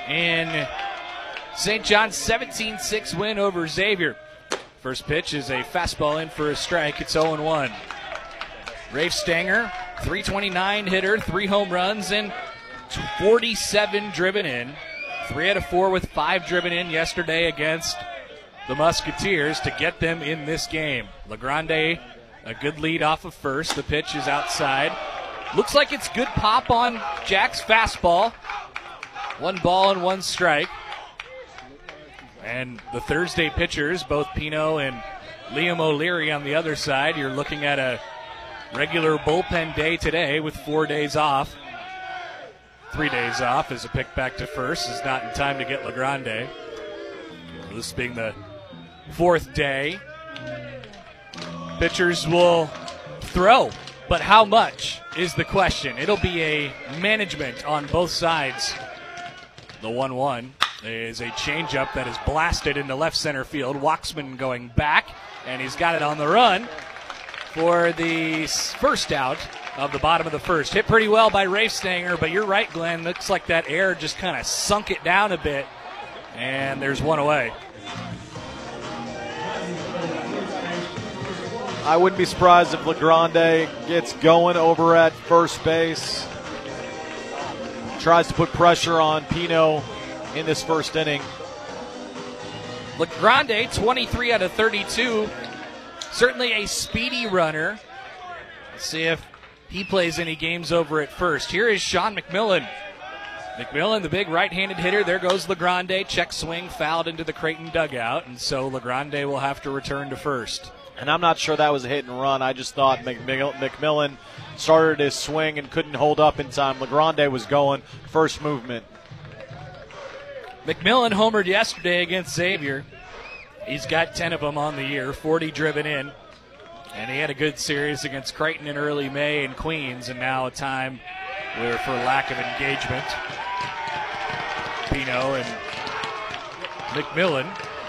in St. John's 17-6 win over Xavier. First pitch is a fastball in for a strike. It's 0-1. Rafe Stanger, 329 hitter, 3 home runs, and 47 driven in. 3 out of 4 with 5 driven in yesterday against the Musketeers to get them in this game. LaGrande, a good lead off of first. The pitch is outside. Looks like it's good pop on Jack's fastball. 1 ball and 1 strike. And the Thursday pitchers, both Pino and Liam O'Leary on the other side, you're looking at a regular bullpen day today with 4 days off. 3 days off as a pick back to first is not in time to get LaGrande. This being the 4th day. Pitchers will throw, but how much is the question. It'll be a management on both sides. The 1-1 is a changeup that is blasted into left center field. Waxman going back, and he's got it on the run for the first out of the bottom of the first. Hit pretty well by Rafe Stanger, but you're right, Glenn. Looks like that air just kind of sunk it down a bit, and there's 1 away. I wouldn't be surprised if LaGrande gets going over at first base. Tries to put pressure on Pino in this first inning. LaGrande, 23 out of 32. Certainly a speedy runner. Let's see if he plays any games over at first. Here is Sean McMillan. McMillan, the big right-handed hitter. There goes LaGrande. Check swing, fouled into the Creighton dugout. And so LaGrande will have to return to first. And I'm not sure that was a hit and run. I just thought McMillan started his swing and couldn't hold up in time. LaGrande was going first movement. McMillan homered yesterday against Xavier. He's got 10 of them on the year, 40 driven in. And he had a good series against Creighton in early May in Queens, and now a time where, for lack of engagement, Pino and McMillan.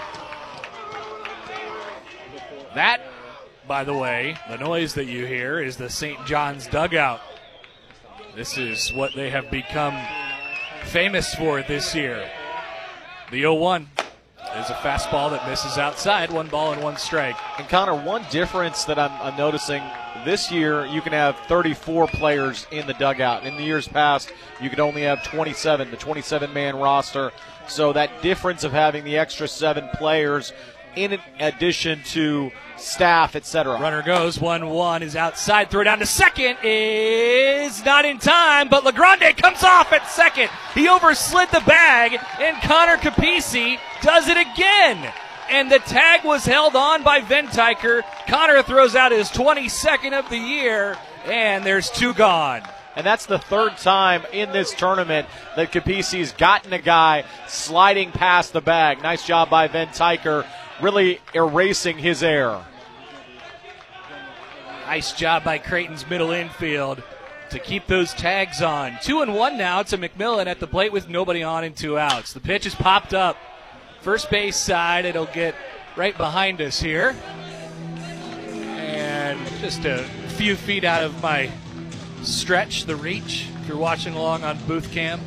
That, by the way, the noise that you hear is the St. John's dugout. This is what they have become famous for this year. The 0-1 is a fastball that misses outside, 1 ball and 1 strike. And Connor, one difference that I'm noticing this year, you can have 34 players in the dugout. In the years past, you could only have 27, the 27-man roster. So that difference of having the extra 7 players in addition to staff, etc. Runner goes, 1-1 is outside, throw down to second is not in time, but LaGrande comes off at second. He overslid the bag, and Connor Capisi does it again. And the tag was held on by Ventiker. Connor throws out his 22nd of the year, and there's 2 gone. And that's the 3rd time in this tournament that Capisi's gotten a guy sliding past the bag. Nice job by Ventiker, really erasing his error. Nice job by Creighton's middle infield to keep those tags on. 2-1 now to McMillan at the plate with nobody on and 2 outs. The pitch is popped up. First base side, it'll get right behind us here. And just a few feet out of my stretch, the reach, if you're watching along on booth cam.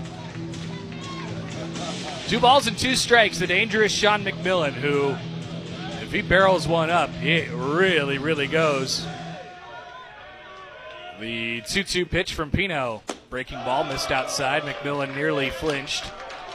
2 balls and 2 strikes, the dangerous Sean McMillan, who, if he barrels one up, it really, really goes. The 2-2 pitch from Pino. Breaking ball missed outside. McMillan nearly flinched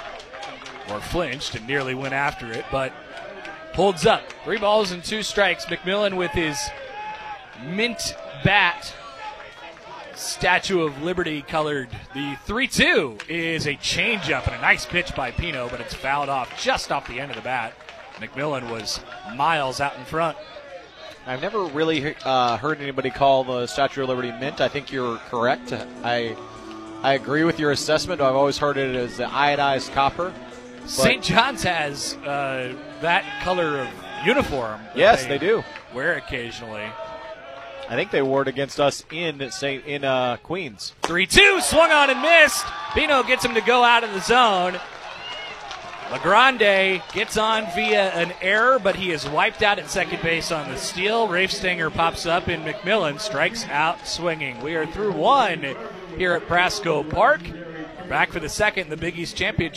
and nearly went after it, but holds up. 3 balls and 2 strikes. McMillan with his mint bat, Statue of Liberty colored. The 3-2 is a changeup and a nice pitch by Pino, but it's fouled off just off the end of the bat. McMillan was miles out in front. I've never really heard anybody call the Statue of Liberty mint. I think you're correct. I agree with your assessment. I've always heard it as the iodized copper. St. John's has that color of uniform. Yes, they do. Wear occasionally. I think they wore it against us in Queens. 3-2, swung on and missed. Pino gets him to go out of the zone. LaGrande gets on via an error, but he is wiped out at second base on the steal. Rafe Stanger pops up, and McMillan strikes out swinging. We are through 1 here at Prasco Park. Back for the second in the Big East Championship.